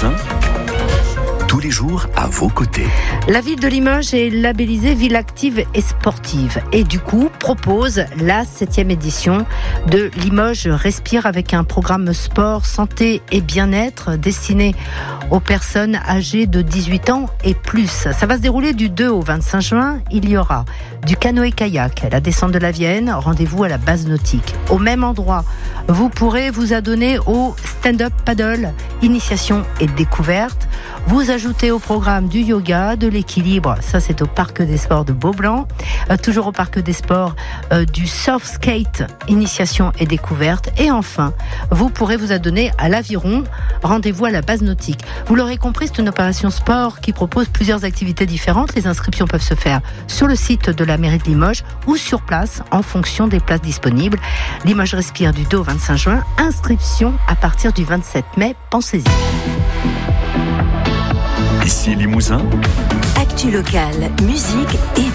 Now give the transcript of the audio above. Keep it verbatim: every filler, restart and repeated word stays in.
Limousin, tous les jours à vos côtés. La ville de Limoges est labellisée ville active et sportive et du coup propose la septième édition de Limoges Respire avec un programme sport, santé et bien-être destiné aux personnes âgées de dix-huit ans et plus. Ça va se dérouler du deux au vingt-cinq juin. Il y aura du canoë-kayak, la descente de la Vienne, rendez-vous à la base nautique. Au même endroit, vous pourrez vous adonner au stand-up paddle, initiation et découverte. Vous ajoutez au programme du yoga, de l'équilibre, ça c'est au Parc des Sports de Beaublanc, euh, toujours au Parc des Sports, euh, du surf skate, initiation et découverte, et enfin, vous pourrez vous adonner à l'aviron, rendez-vous à la base nautique. Vous l'aurez compris, c'est une opération sport qui propose plusieurs activités différentes. Les inscriptions peuvent se faire sur le site de la mairie de Limoges ou sur place en fonction des places disponibles. Limoges Respire du deux au vingt-cinq juin, inscription à partir du vingt-sept mai, pensez-y. Ici Limousin, Actu locale, musique et